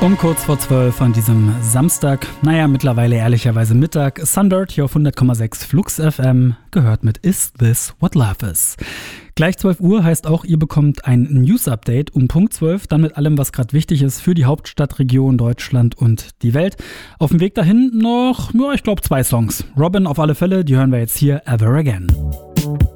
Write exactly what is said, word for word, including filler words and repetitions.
Um kurz vor zwölf an diesem Samstag, naja, mittlerweile ehrlicherweise Mittag, Sunbird hier auf hundert Komma sechs Flux F M, gehört mit Is This What Love Is. Gleich zwölf Uhr heißt auch, ihr bekommt ein News-Update um Punkt zwölf, dann mit allem, was gerade wichtig ist für die Hauptstadtregion, Deutschland und die Welt. Auf dem Weg dahin noch, ja, ich glaube zwei Songs. Robin auf alle Fälle, die hören wir jetzt hier, Ever Again.